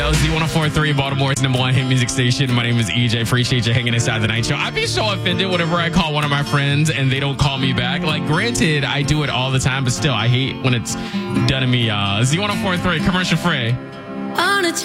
Yo, Z104.3, Baltimore's #1 hit music station. My name is EJ. Appreciate you hanging inside the night show. I'd be so offended whenever I call one of my friends and they don't call me back. Like, granted, I do it all the time, but still, I hate when it's done to me. Z104.3, commercial free. On a